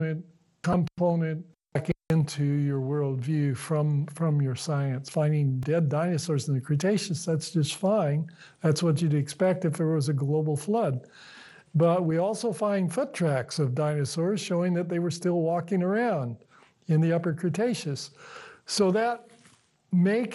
component back into your worldview from your science. Finding dead dinosaurs in the Cretaceous, that's just fine. That's what you'd expect if there was a global flood. But we also find foot tracks of dinosaurs showing that they were still walking around in the Upper Cretaceous. So that makes